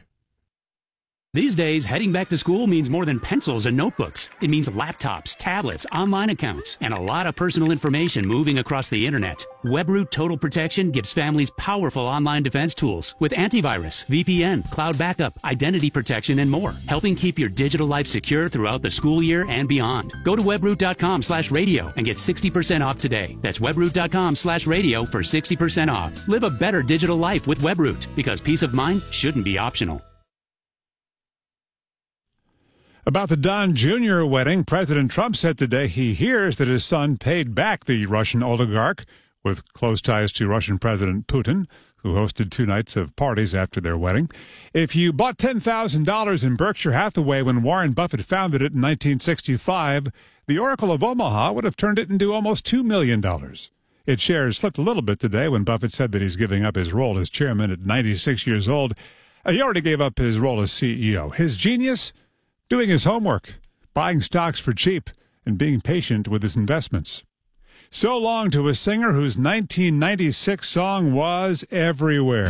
These days, heading back to school means more than pencils and notebooks. It means laptops, tablets, online accounts, and a lot of personal information moving across the internet. WebRoot Total Protection gives families powerful online defense tools with antivirus, V P N, cloud backup, identity protection, and more, helping keep your digital life secure throughout the school year and beyond. Go to webroot.com slash radio and get sixty percent off today. That's webroot.com slash radio for sixty percent off. Live a better digital life with WebRoot, because peace of mind shouldn't be optional. About the Don Junior wedding, President Trump said today he hears that his son paid back the Russian oligarch with close ties to Russian President Putin, who hosted two nights of parties after their wedding. If you bought ten thousand dollars in Berkshire Hathaway when Warren Buffett founded it in nineteen sixty-five, the Oracle of Omaha would have turned it into almost two million dollars. Its shares slipped a little bit today when Buffett said that he's giving up his role as chairman at ninety-six years old. He already gave up his role as C E O. His genius? Doing his homework, buying stocks for cheap, and being patient with his investments. So long to a singer whose nineteen ninety-six song was everywhere.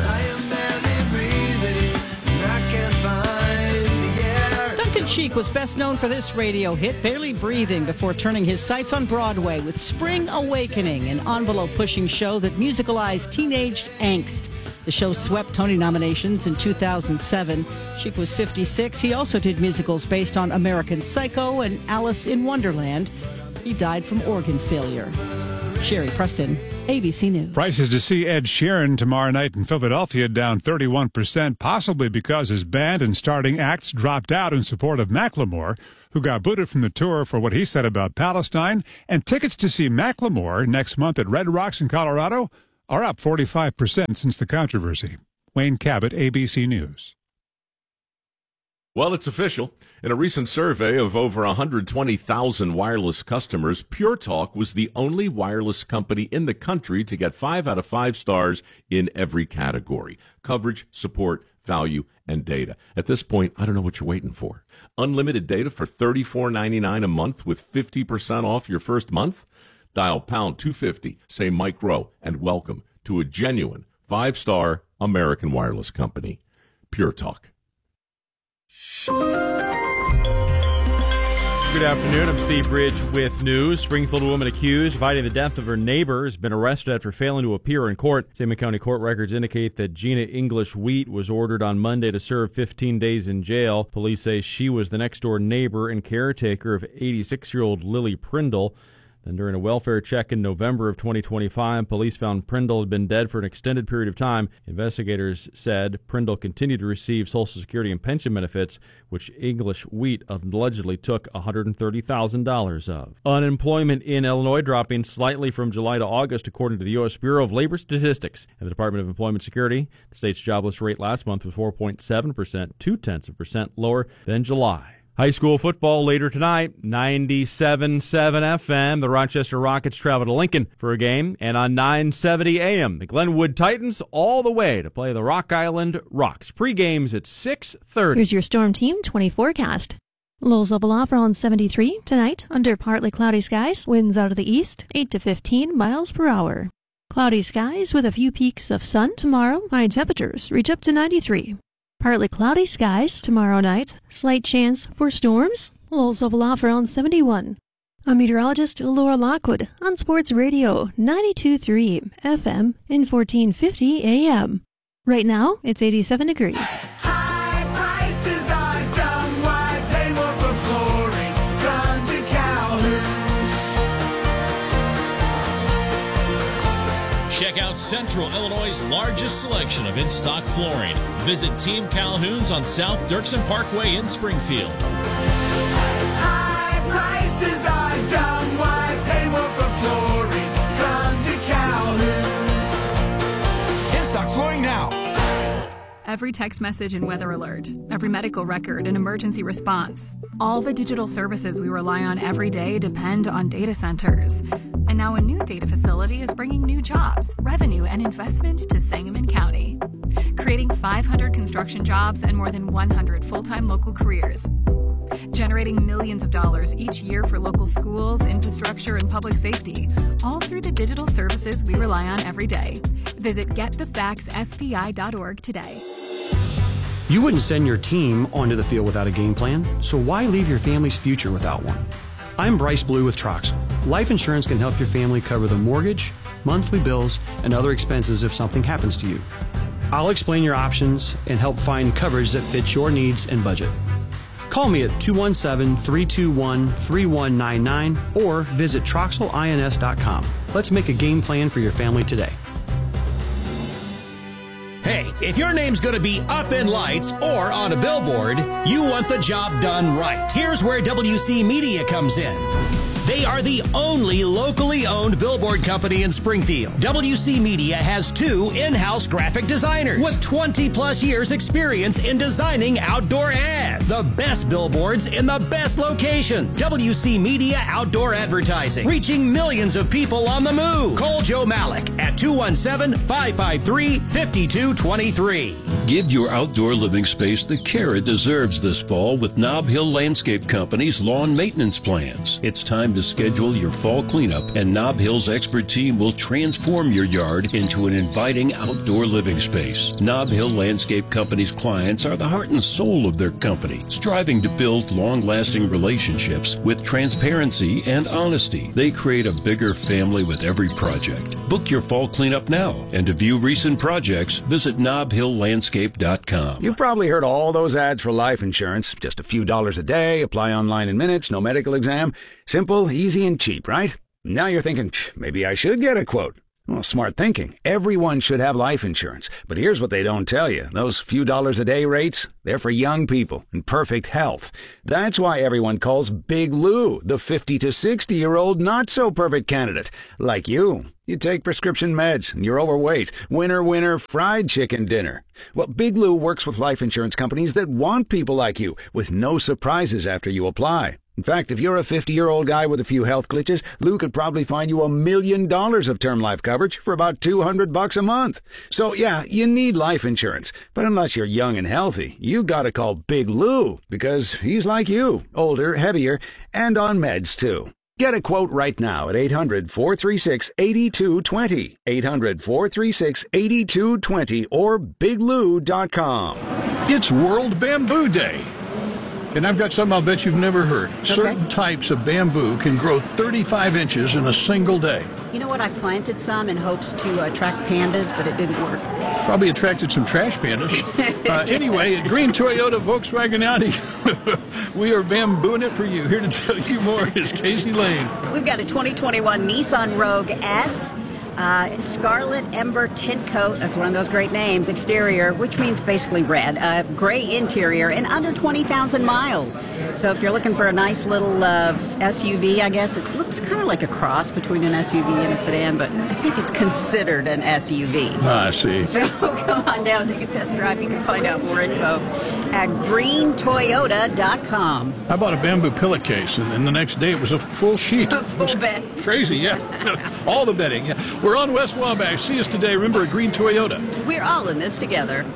Duncan Sheik was best known for this radio hit, Barely Breathing, before turning his sights on Broadway with Spring Awakening, an envelope-pushing show that musicalized teenage angst. The show swept Tony nominations in two thousand seven. Sheik was fifty-six. He also did musicals based on American Psycho and Alice in Wonderland. He died from organ failure. Sherry Preston, A B C News. Prices to see Ed Sheeran tomorrow night in Philadelphia down thirty-one percent, possibly because his band and starting acts dropped out in support of Macklemore, who got booted from the tour for what he said about Palestine. And tickets to see Macklemore next month at Red Rocks in Colorado are up forty-five percent since the controversy. Wayne Cabot, A B C News. Well, it's official. In a recent survey of over one hundred twenty thousand wireless customers, Pure Talk was the only wireless company in the country to get five out of five stars in every category: coverage, support, value, and data. At this point, I don't know what you're waiting for. Unlimited data for thirty-four ninety-nine a month with fifty percent off your first month? Dial pound two fifty, say Mike Rowe, and welcome to a genuine five-star American wireless company. Pure Talk. Good afternoon. I'm Steve Bridge with news. Springfield woman accused of hiding the death of her neighbor has been arrested after failing to appear in court. Sangamon County court records indicate that Gina English Wheat was ordered on Monday to serve fifteen days in jail. Police say she was the next-door neighbor and caretaker of eighty-six-year-old Lily Prindle. Then during a welfare check in November of twenty twenty-five, police found Prindle had been dead for an extended period of time. Investigators said Prindle continued to receive Social Security and pension benefits, which English Wheat allegedly took one hundred thirty thousand dollars of. Unemployment in Illinois dropping slightly from July to August, according to the U S Bureau of Labor Statistics and the Department of Employment Security. The state's jobless rate last month was four point seven percent, two-tenths of a percent lower than July. High school football later tonight, ninety-seven point seven F M. The Rochester Rockets travel to Lincoln for a game. And on nine seventy A M, the Glenwood Titans all the way to play the Rock Island Rocks. Pre-games at six thirty. Here's your Storm Team twenty forecast. Lows level off around seventy-three tonight under partly cloudy skies. Winds out of the east, eight to fifteen miles per hour. Cloudy skies with a few peaks of sun tomorrow. High temperatures reach up to ninety-three. Partly cloudy skies tomorrow night. Slight chance for storms. Lows level off around seventy-one. I'm meteorologist Laura Lockwood on Sports Radio ninety-two point three F M and fourteen fifty A M. Right now, it's eighty-seven degrees. High prices are dumb. Why pay more for flooring? Come to Calhoun's. Check out Central Illinois' largest selection of in-stock flooring. Visit Team Calhoun's on South Dirksen Parkway in Springfield. High prices are dumb. Why pay more for flooring? Come to Calhoun's. In-stock flooring now. Every text message and weather alert, every medical record and emergency response. All the digital services we rely on every day depend on data centers. And now a new data facility is bringing new jobs, revenue, and investment to Sangamon County, creating five hundred construction jobs and more than one hundred full-time local careers, generating millions of dollars each year for local schools, infrastructure, and public safety, all through the digital services we rely on every day. Visit get the facts S P I dot org today. You wouldn't send your team onto the field without a game plan, so why leave your family's future without one? I'm Bryce Blue with Troxel. Life insurance can help your family cover the mortgage, monthly bills, and other expenses if something happens to you. I'll explain your options and help find coverage that fits your needs and budget. Call me at two one seven, three two one, three one nine nine or visit Troxel Ins dot com. Let's make a game plan for your family today. Hey, if your name's going to be up in lights or on a billboard, you want the job done right. Here's where W C Media comes in. They are the only locally owned billboard company in Springfield. W C Media has two in-house graphic designers with twenty plus years experience in designing outdoor ads. The best billboards in the best locations. W C Media Outdoor Advertising, reaching millions of people on the move. Call Joe Malik at two one seven, five five three, five two two three. Give your outdoor living space the care it deserves this fall with Nob Hill Landscape Company's lawn maintenance plans. It's time to schedule your fall cleanup, and Nob Hill's expert team will transform your yard into an inviting outdoor living space. Nob Hill Landscape Company's clients are the heart and soul of their company, striving to build long-lasting relationships with transparency and honesty. They create a bigger family with every project. Book your fall cleanup now, and to view recent projects, visit nob hill landscape dot com. You've probably heard all those ads for life insurance. Just a few dollars a day, apply online in minutes, no medical exam. Simple, easy, and cheap, right? Now you're thinking, maybe I should get a quote. Well, smart thinking. Everyone should have life insurance. But here's what they don't tell you. Those few dollars a day rates, they're for young people in perfect health. That's why everyone calls Big Lou the fifty to sixty-year-old not-so-perfect candidate. Like you. You take prescription meds, and you're overweight. Winner, winner, fried chicken dinner. Well, Big Lou works with life insurance companies that want people like you, with no surprises after you apply. In fact, if you're a fifty-year-old guy with a few health glitches, Lou could probably find you a million dollars of term life coverage for about two hundred bucks a month. So, yeah, you need life insurance. But unless you're young and healthy, you gotta call Big Lou, because he's like you, older, heavier, and on meds, too. Get a quote right now at eight hundred, four three six, eight two two zero, eight hundred, four three six, eight two two zero, or big lou dot com. It's World Bamboo Day. And I've got something I'll bet you've never heard. Okay. Certain types of bamboo can grow thirty-five inches in a single day. You know what? I planted some in hopes to attract pandas, but it didn't work. Probably attracted some trash pandas. uh, anyway, at Green Toyota Volkswagen Audi, we are bambooing it for you. Here to tell you more is Casey Lane. We've got a twenty twenty-one Nissan Rogue S. Uh, Scarlet Ember Tint Coat, that's one of those great names, exterior, which means basically red, uh, gray interior, and under twenty thousand miles. So if you're looking for a nice little uh, S U V, I guess, it looks kind of like a cross between an S U V and a sedan, but I think it's considered an S U V. Ah, I see. So come on down, take a test drive. You can find out more info at green toyota dot com. I bought a bamboo pillowcase, and, and the next day it was a full sheet. A full bed. Crazy, yeah. All the bedding, yeah. We're on West Wabash. See us today. Remember, at Green Toyota. We're all in this together.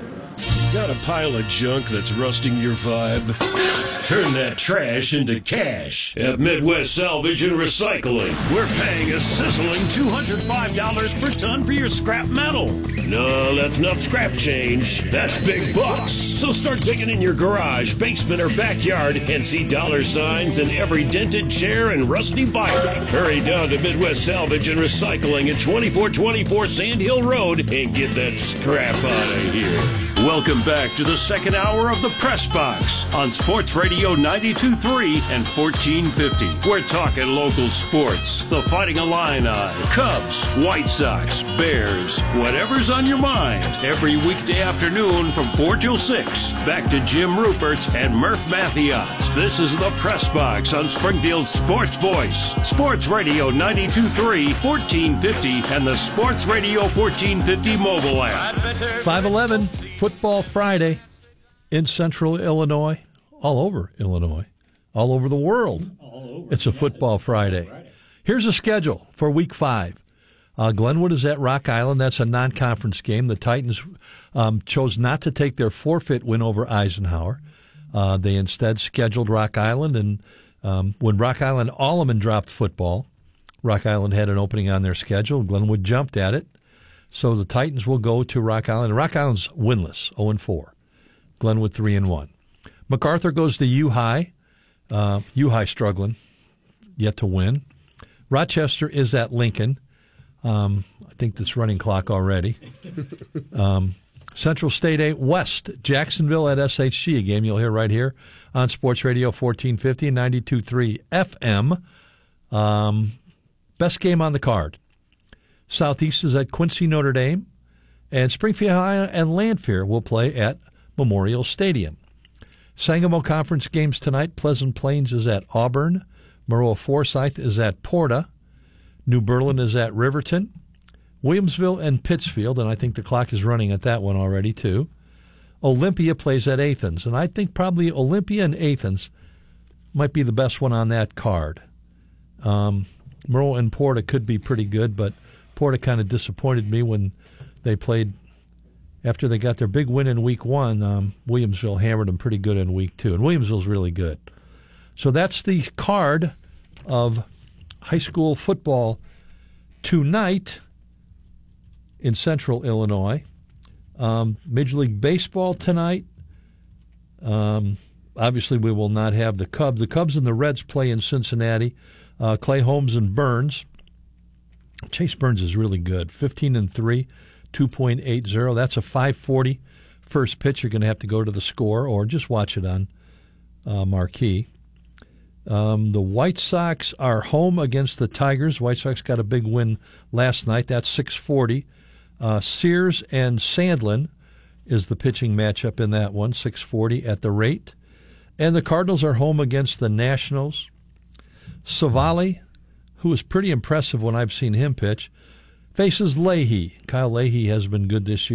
Got a pile of junk that's rusting your vibe? Turn that trash into cash at Midwest Salvage and Recycling. We're paying a sizzling two hundred five dollars per ton for your scrap metal. No, that's not scrap change. That's big bucks. So start digging in your garage, basement, or backyard and see dollar signs in every dented chair and rusty bike. Hurry down to Midwest Salvage and Recycling at twenty-four twenty-four Sand Hill Road and get that scrap out of here. Welcome back to the second hour of the Press Box on Sports Radio ninety-two point three and fourteen fifty. We're talking local sports, the Fighting Illini, Cubs, White Sox, Bears, whatever's on your mind. Every weekday afternoon from four till six. Back to Jim Rupert and Murph Mathias. This is the Press Box on Springfield's Sports Voice. Sports Radio ninety-two point three, fourteen fifty, and the Sports Radio fourteen fifty mobile app. five eleven. Football Friday in Central Illinois, all over Illinois, all over the world. It's a Football Friday. Here's a schedule for Week Five. Uh, Glenwood is at Rock Island. That's a non-conference game. The Titans um, chose not to take their forfeit win over Eisenhower. Uh, they instead scheduled Rock Island, and um, when Rock Island Alleman dropped football, Rock Island had an opening on their schedule. Glenwood jumped at it. So the Titans will go to Rock Island. Rock Island's winless, oh and four. Glenwood three and one. MacArthur goes to U-High. Uh, U-High struggling, yet to win. Rochester is at Lincoln. Um, I think that's running clock already. Um, Central State eight West, Jacksonville at S H C, a game you'll hear right here on Sports Radio fourteen fifty and ninety-two point three F M. Um, best game on the card. Southeast is at Quincy Notre Dame, and Springfield High and Lanphier will play at Memorial Stadium. Sangamo Conference games tonight. Pleasant Plains is at Auburn. Maroa Forsyth is at Porta. New Berlin is at Riverton. Williamsville and Pittsfield, and I think the clock is running at that one already too. Olympia plays at Athens, and I think probably Olympia and Athens might be the best one on that card. Um, Maroa and Porta could be pretty good, but Porta kind of disappointed me when they played after they got their big win in week one. Um, Williamsville hammered them pretty good in week two, and Williamsville's really good. So that's the card of high school football tonight in Central Illinois. Um, Major League Baseball tonight. Um, obviously, we will not have the Cubs. The Cubs and the Reds play in Cincinnati. Uh, Clay Holmes and Burns. Chase Burns is really good. fifteen and three, two point eight oh. That's a five forty first pitch. You're going to have to go to the score or just watch it on uh, marquee. Um, the White Sox are home against the Tigers. White Sox got a big win last night. That's six forty. Uh, Sears and Sandlin is the pitching matchup in that one, six forty at the rate. And the Cardinals are home against the Nationals. Savali, who is pretty impressive when I've seen him pitch, faces Leahy. Kyle Leahy has been good this year.